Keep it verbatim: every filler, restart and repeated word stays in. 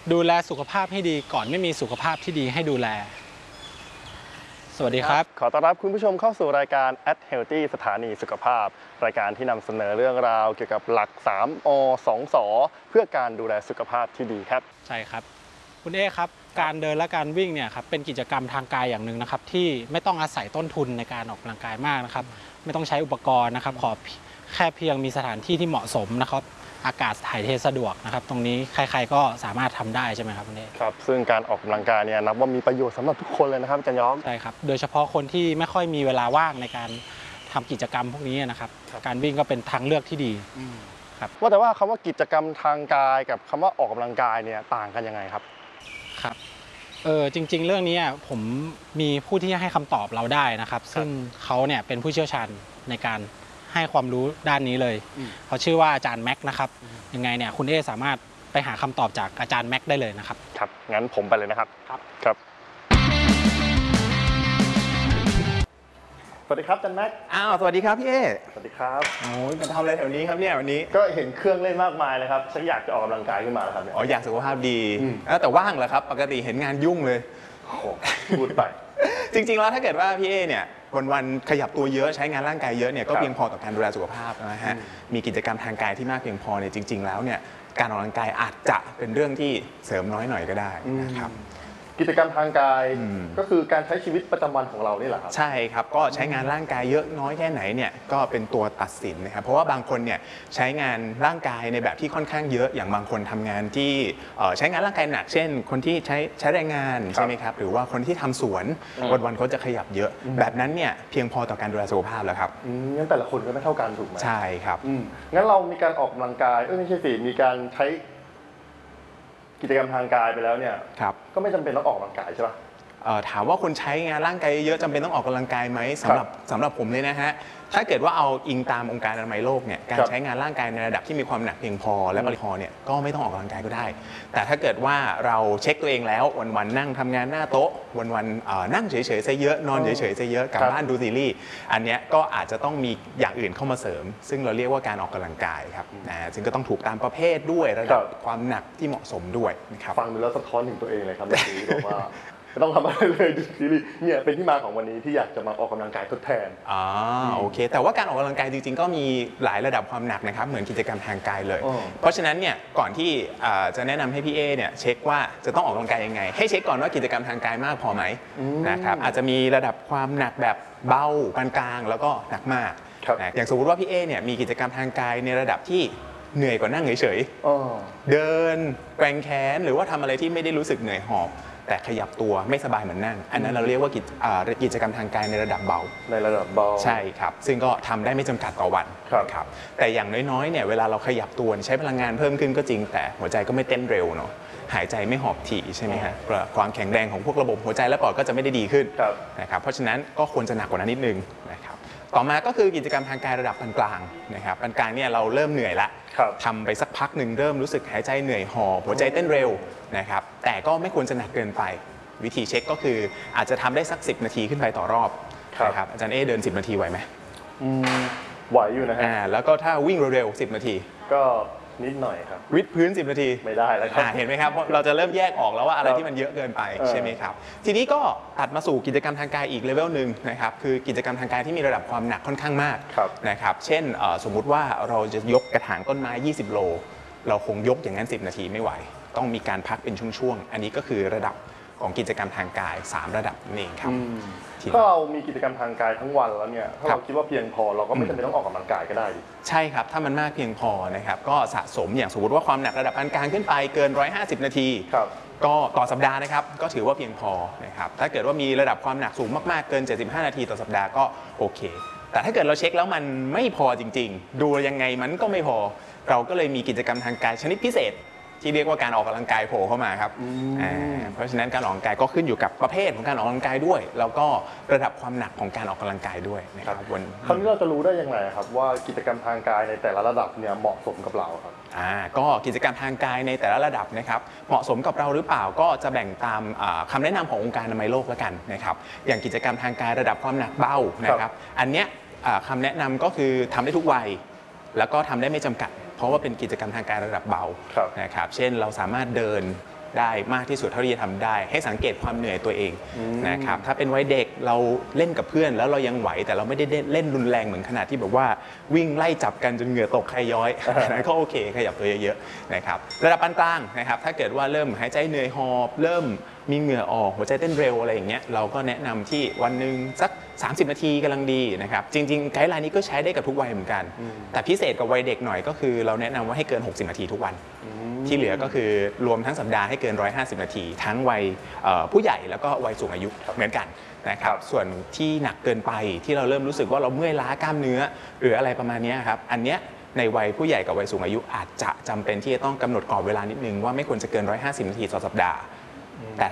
ดูแลสุขภาพให้ดีก่อนไม่มีสุขภาพที่ดีให้ดูแลสวัสดีครับขอต้อนรับคุณผู้ชมเข้าสู่รายการ At Healthy สถานีสุขภาพรายการที่นำเสนอเรื่องราวเกี่ยวกับหลัก สาม อ สอง ส เพื่อการดูแลสุขภาพที่ดีครับใช่ครับคุณเอครับการเดินและการวิ่งเนี่ยครับเป็นกิจกรรมทางกายอย่างหนึ่งนะครับที่ไม่ต้องอาศัยต้นทุนในการออกกำลังกายมากนะครับไม่ต้องใช้อุปกรณ์นะครับขอแค่เพียงมีสถานที่ที่เหมาะสมนะครับอากาศถ่ายเทสะดวกนะครับตรงนี้ใครๆก็สามารถทำได้ใช่ไหมครับคุณเอครับซึ่งการออกกำลังกายเนี่ยนับว่ามีประโยชน์สำหรับทุกคนเลยนะครับอาจารย์ย้อมใช่ครับโดยเฉพาะคนที่ไม่ค่อยมีเวลาว่างในการทำกิจกรรมพวกนี้นะครับการวิ่งก็เป็นทางเลือกที่ดีครับว่าแต่ว่าคำว่ากิจกรรมทางกายกับคำว่าออกกำลังกายเนี่ยต่างกันยังไงครับครับเออจริงๆเรื่องนี้ผมมีผู้ที่ให้คำตอบเราได้นะครับซึ่งเขาเนี่ยเป็นผู้เชี่ยวชาญในการให้ความรู้ด้านนี้เลยเขาชื่อว่าอาจารย์แม็กนะครับยังไงเนี่ยคุณเอสามารถไปหาคำตอบจากอาจารย์แม็กได้เลยนะครับครับงั้นผมไปเลยนะครับครับครับสวัสดีครับอาจารย์แม็กอ้าวสวัสดีครับพี่เอสวัสดีครับโอ้ยมาทำอะไรแถวนี้ครับเนี่ยวันนี้ก็เห็นเครื่องเล่นมากมายเลยครับฉันอยากจะออกกำลังกายขึ้นมาแล้วครับอ๋ออยากสุขภาพดีแต่ว่างเหรอครับปกติเห็นงานยุ่งเลยโอ้พูดไปจริงๆแล้วถ้าเกิดว่าพี่เอเนี่ยวันๆขยับตัวเยอะใช้งานร่างกายเยอะเนี่ยก็เพียงพอต่อการดูแลสุขภาพนะฮะมีกิจกรรมทางกายที่มากเพียงพอเนี่ยจริงๆแล้วเนี่ยการออกกำลังกายอาจจะเป็นเรื่องที่เสริมน้อยหน่อยก็ได้นะครับกิจกรรมทางกายก็คือการใช้ชีวิตประจำวันของเรานี่แหละครับใช่ครับก็ใช้งานร่างกายเยอะน้อยแค่ไหนเนี่ยก็เป็นตัวตัดสินนะครับเพราะว่าบางคนเนี่ยใช้งานร่างกายในแบบที่ค่อนข้างเยอะอย่างบางคนทำงานที่ใช้งานร่างกายหนักเช่นคนที่ใช้ใช้แรงงานใช่ไหมครับหรือว่าคนที่ทำสวนวันๆเขาจะขยับเยอะแบบนั้นเนี่ยเพียงพอต่อการดูแลสุขภาพแล้วครับงั้นแต่ละคนก็ไม่เท่ากันถูกไหมใช่ครับงั้นเรามีการออกกำลังกายเออไม่ใช่สิมีการใช้กิจกรรมทางกายไปแล้วเนี่ยก็ไม่จำเป็นต้องออกกำลังกายใช่ปะถามว่าคนใช้งานร่างกายเยอะจำเป็นต้องออกกำลังกายไหมสำหรับสำหรับผมเลยนะฮะถ้าเกิดว่าเอาอิงตามองค์การอนามัยโลกเนี่ยการใช้งานร่างกายในระดับที่มีความหนักเพียงพอและปริมาณเนี่ยก็ไม่ต้องออกกำลังกายก็ได้แต่ถ้าเกิดว่าเราเช็คตัวเองแล้ววันๆนั่งทำงานหน้าโต๊ะวันๆนั่งเฉยๆซะเยอะนอนเฉยๆซะเยอะกลับบ้านดูซีรีส์อันนี้ก็อาจจะต้องมีอย่างอื่นเข้ามาเสริมซึ่งเราเรียกว่าการออกกำลังกายครับนะซึ่งก็ต้องถูกตามประเภทด้วยระดับความหนักที่เหมาะสมด้วยนะครับฟังดูแล้วสะท้อนถึงตัวเองเลยครับเมื่อกี้บอกว่าไม่ต้องทำอะไรเลยดูซีรีส์เนี่ยเป็นที่มาของวันนี้ที่อยากจะมาออกกำลังกายทดแทนอ๋อโอเคแต่ว่าการออกกำลังกายจริงๆก็มีหลายระดับความหนักนะครับเหมือนกิจกรรมทางกายเลยเพราะฉะนั้นเนี่ยก่อนที่จะแนะนำให้พี่เอเนี่ยเช็คว่าจะต้องออกกำลังกายยังไงให้เช็คก่อนว่ากิจกรรมทางกายมากพอไหมนะครับอาจจะมีระดับความหนักแบบเบาปานกลางแล้วก็หนักมากอย่างสมมติว่าพี่เอเนี่ยมีกิจกรรมทางกายในระดับที่เหนื่อยกว่านั่งเฉยๆเดินแกว่งแขนหรือว่าทำอะไรที่ไม่ได้รู้สึกเหนื่อยหอบแต่ขยับตัวไม่สบายเหมือนนั่งอันนั้นเราเรียกว่ากิจกรรมทางกายในระดับเบาในระดับเบาใช่ครับซึ่งก็ทำได้ไม่จำกัดต่อวันครับแต่อย่างน้อยๆเนี่ยเวลาเราขยับตัวใช้พลังงานเพิ่มขึ้นก็จริงแต่หัวใจก็ไม่เต้นเร็วเนาะหายใจไม่หอบถี่ใช่ไหมฮะความแข็งแรงของพวกระบบหัวใจและปอดก็จะไม่ได้ดีขึ้นนะครับเพราะฉะนั้นก็ควรจะหนักกว่านั้นนิดนึงนะครับต่อมาก็คือกิจกรรมทางกายระดับปานกลางนะครับปานกลางเนี่ยเราเริ่มเหนื่อยละทำไปสักพักหนึ่งเริ่มรู้สึกหายใจเหนื่อยหอบหัวใจเต้นเร็วนะครับแต่ก็ไม่ควรจะหนักเกินไปวิธีเช็คก็คืออาจจะทำได้สักสิบนาทีขึ้นไปต่อรอบนะครับอาจารย์เอเดินสิบนาทีไหวไหมไหวอยู่นะฮะแล้วก็ถ้าวิ่งเร็วๆสิบนาทีก็นิดหน่อยครับวิดพื้นสิบนาทีไม่ได้แล้วครับเห็นไหมครับเราจะเริ่มแยกออกแล้วว่าอะไรที่มันเยอะเกินไปใช่ไหมครับทีนี้ก็ตัดมาสู่กิจกรรมทางกายอีกเลเวลหนึ่งนะครับคือกิจกรรมทางกายที่มีระดับความหนักค่อนข้างมากนะครับเช่นสมมุติว่าเราจะยกกระถางต้นไม้ยี่สิบโลเราคงยกอย่างนั้นสิบนาทีไม่ไหวต้องมีการพักเป็นช่วงๆอันนี้ก็คือระดับของกิจกรรมทางกายสามระดับนั่นเองครับถ้าเรามีกิจกรรมทางกายทั้งวันแล้วเนี่ยถ้าเราคิดว่าเพียงพอเราก็ไม่จำเป็นต้องออกกำลังกายก็ได้ใช่ครับถ้ามันมากเพียงพอนะครับก็สะสมอย่างสมมติว่าความหนักระดับปานกลางขึ้นไปเกินหนึ่งร้อยห้าสิบนาทีก็ต่อสัปดาห์นะครับก็ถือว่าเพียงพอนะครับถ้าเกิดว่ามีระดับความหนักสูงมากๆเกินเจ็ดสิบห้านาทีต่อสัปดาห์ก็โอเคแต่ถ้าเกิดเราเช็คแล้วมันไม่พอจริงๆดูยังไงมันก็ไม่พอเราก็เลยมีกิจกรรมทางกายชนิดพิเศษที่เรียกว่าการออกกำลังกายโผล่เข้ามาครับเพราะฉะนั้นการออกกำลังกายก็ขึ้นอยู่กับประเภทของการออกกำลังกายด้วยแล้วก็ระดับความหนักของการออกกำลังกายด้วยนะครับวันคราวนี้เราจะรู้ได้ยังไงครับว่ากิจกรรมทางกายในแต่ละระดับเนี่ยเหมาะสมกับเราครับอ่าก็กิจกรรมทางกายในแต่ละระดับนะครับเหมาะสมกับเราหรือเปล่าก็จะแบ่งตามคำแนะนำขององค์การอนามัยโลกแล้วกันนะครับอย่างกิจกรรมทางกายระดับความหนักเบานะครับอันเนี้ยคำแนะนำก็คือทำได้ทุกวัยแล้วก็ทำได้ไม่จำกัดเพราะว่าเป็นกิจกรรมทางกายระดับเบานะครับเช่นเราสามารถเดินได้มากที่สุดเท่าที่จะทำได้ให้สังเกตความเหนื่อยตัวเองนะครับถ้าเป็นวัยเด็กเราเล่นกับเพื่อนแล้วเรายังไหวแต่เราไม่ได้เล่นรุนแรงเหมือนขนาดที่แบบว่าวิ่งไล่จับกันจนเหงื่อตกใครย้อยนั้นก็โอเคขยับตัวเยอะๆนะครับระดับปานกลางนะครับถ้าเกิดว่าเริ่มหายใจเหนื่อยหอบเริ่มมีเหงื่อออกหัวใจเต้นเร็วอะไรอย่างเงี้ยเราก็แนะนำที่วันหนึ่งสักสามสิบนาทีกำลังดีนะครับจริงๆไกด์ไลน์นี้ก็ใช้ได้กับทุกวัยเหมือนกันแต่พิเศษกับวัยเด็กหน่อยก็คือเราแนะนำว่าให้เกินหกสิบนาทีทุกวันที่เหลือก็คือรวมทั้งสัปดาห์ให้เกินหนึ่งร้อยห้าสิบนาทีทั้งวัยผู้ใหญ่แล้วก็วัยสูงอายุเหมือนกันนะครับส่วนที่หนักเกินไปที่เราเริ่มรู้สึกว่าเราเมื่อยล้ากล้ามเนื้อหรืออะไรประมาณนี้ครับอันเนี้ยในวัยผู้ใหญ่กับวัยสูงอายุอาจจะจำเป็นที่จะต้องกำหนดกรอบเวลานิดนึงว่าไม่ควรจะเกินหนึ่งร้อยห้าสิบนาทีต่อสัปดาห์แต่